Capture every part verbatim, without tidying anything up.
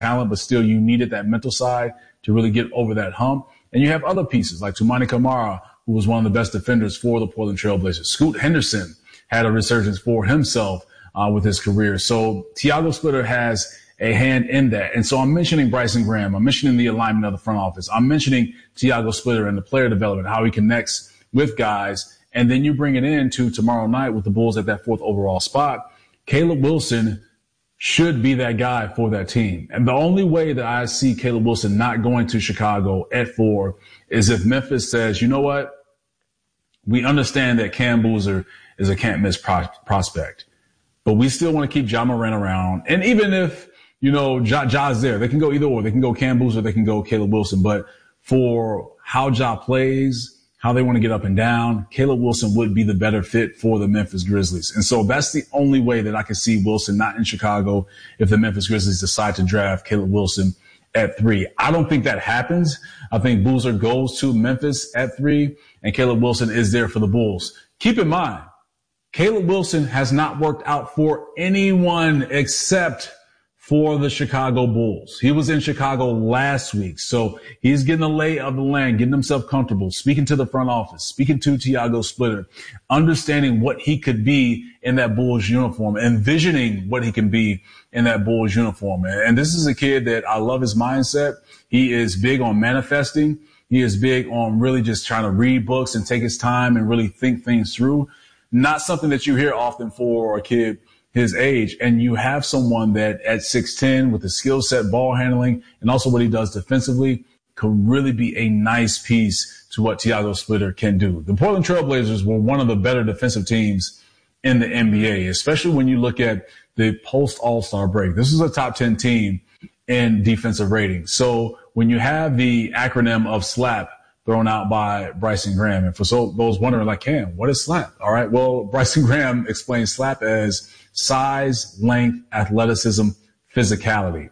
talent, but still you needed that mental side to really get over that hump. And you have other pieces like Toumani Camara, who was one of the best defenders for the Portland Trailblazers. Scoot Henderson had a resurgence for himself uh, with his career. So Tiago Splitter has a hand in that. And so I'm mentioning Bryson Graham. I'm mentioning the alignment of the front office. I'm mentioning Tiago Splitter and the player development, how he connects with guys. And then you bring it into tomorrow night with the Bulls at that fourth overall spot. Caleb Wilson should be that guy for that team. And the only way that I see Caleb Wilson not going to Chicago at four is if Memphis says, you know what? We understand that Cam Boozer is a can't miss pro- prospect, but we still want to keep Ja Morant around. And even if, you know, Ja, Ja's there, they can go either or. They can go Cam Boozer, they can go Caleb Wilson. But for how Ja plays, how they want to get up and down, Caleb Wilson would be the better fit for the Memphis Grizzlies. And so that's the only way that I can see Wilson not in Chicago if the Memphis Grizzlies decide to draft Caleb Wilson at three. I don't think that happens. I think Boozer goes to Memphis at three and Caleb Wilson is there for the Bulls. Keep in mind, Caleb Wilson has not worked out for anyone except for the Chicago Bulls. He was in Chicago last week. So he's getting the lay of the land, getting himself comfortable, speaking to the front office, speaking to Tiago Splitter, understanding what he could be in that Bulls uniform, envisioning what he can be in that Bulls uniform. And this is a kid that I love his mindset. He is big on manifesting. He is big on really just trying to read books and take his time and really think things through. Not something that you hear often for a kid his age. And you have someone that at six ten with the skill set, ball handling, and also what he does defensively could really be a nice piece to what Tiago Splitter can do. The Portland Trailblazers were one of the better defensive teams in the N B A, especially when you look at the post All-Star break. This is a top ten team in defensive rating. So when you have the acronym of SLAP thrown out by Bryson Graham, and for so, those wondering like, Cam, what is SLAP? All right. Well, Bryson Graham explains SLAP as size, length, athleticism, physicality.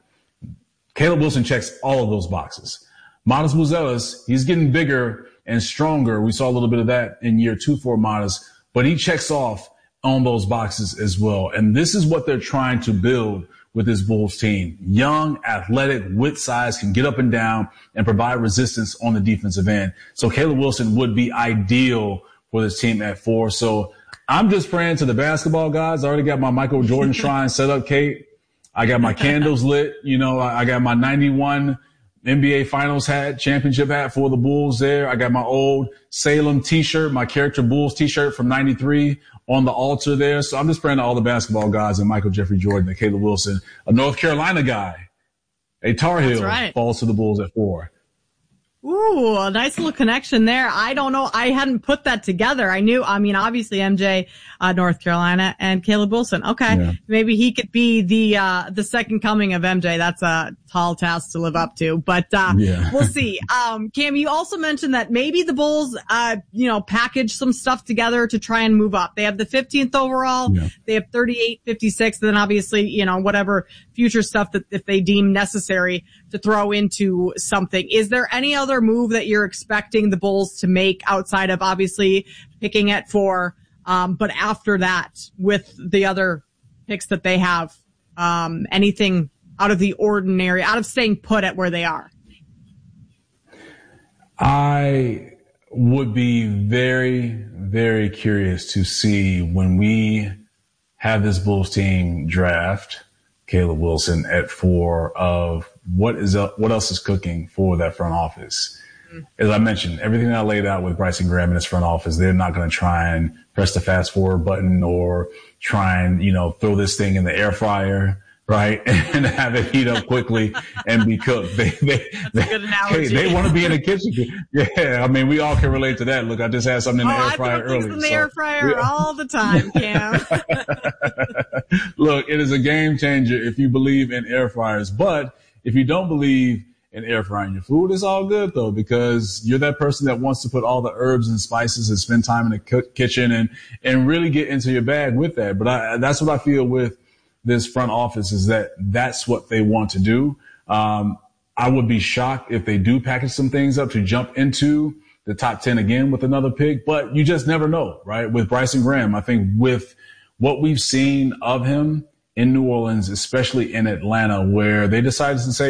Caleb Wilson checks all of those boxes. Matas Buzelis, he's getting bigger and stronger. We saw a little bit of that in year two for Matas, but he checks off on those boxes as well. And this is what they're trying to build with this Bulls team. Young, athletic, with size, can get up and down and provide resistance on the defensive end. So Caleb Wilson would be ideal for this team at four. So I'm just praying to the basketball gods. I already got my Michael Jordan shrine set up, Kate. I got my candles lit. You know, I, I got my ninety-one N B A Finals hat, championship hat for the Bulls there. I got my old Salem t-shirt, my character Bulls t-shirt from ninety-three on the altar there. So I'm just praying to all the basketball gods and Michael Jeffrey Jordan and Caleb Wilson, a North Carolina guy, a Tar Heel, right, falls to the Bulls at four. Ooh, a nice little connection there. I don't know. I hadn't put that together. I knew, I mean, obviously M J, uh, North Carolina and Caleb Wilson. Okay. Yeah. Maybe he could be the, uh, the second coming of M J. That's a tall task to live up to, but, uh, yeah. We'll see. Um, Cam, you also mentioned that maybe the Bulls, uh, you know, package some stuff together to try and move up. They have the fifteenth overall. Yeah. They have thirty-eight, fifty-six. Then obviously, you know, whatever future stuff that if they deem necessary to throw into something. Is there any other move that you're expecting the Bulls to make outside of obviously picking at four? Um, but after that, with the other picks that they have, um, anything out of the ordinary, out of staying put at where they are? I would be very, very curious to see when we have this Bulls team draft Caleb Wilson at four of what is up, what else is cooking for that front office. Mm-hmm. As I mentioned, everything that I laid out with Bryson Graham in his front office, they're not going to try and press the fast forward button or try and, you know, throw this thing in the air fryer, right? And have it heat up quickly and be cooked. They, they, they, hey, they want to be in the kitchen. Yeah. I mean, we all can relate to that. Look, I just had something in the oh, air fryer earlier. in the so, air fryer yeah. all the time, Cam. Look, it is a game changer if you believe in air fryers, but if you don't believe in air frying your food, it's all good though, because you're that person that wants to put all the herbs and spices and spend time in the co- kitchen and, and really get into your bag with that. But I, that's what I feel with this front office is that that's what they want to do. Um, I would be shocked if they do package some things up to jump into the top ten again with another pick, but you just never know, right? With Bryson Graham, I think with what we've seen of him in New Orleans, especially in Atlanta, where they decided to say,